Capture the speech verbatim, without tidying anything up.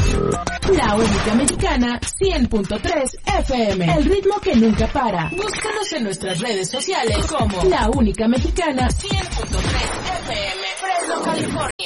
La Única Mexicana cien punto tres F M. El ritmo que nunca para. Búscanos en nuestras redes sociales como La Única Mexicana cien punto tres F M. Fresno, California.